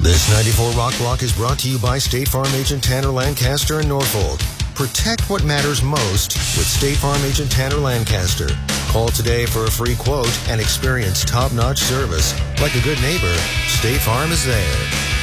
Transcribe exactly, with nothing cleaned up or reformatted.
This ninety-four Rock Block is brought to you by State Farm agent Tanner Lancaster in Norfolk. Protect what matters most with State Farm agent Tanner Lancaster. Call today for a free quote and experience top-notch service. Like a good neighbor, State Farm is there.